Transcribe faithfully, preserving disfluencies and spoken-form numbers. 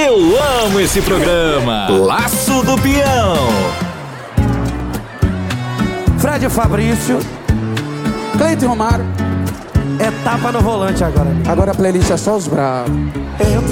Eu amo esse programa. Laço do Peão. Fred Fabrício, Cleiton Romário. Etapa no volante agora. Agora a playlist é só os bravos. Entra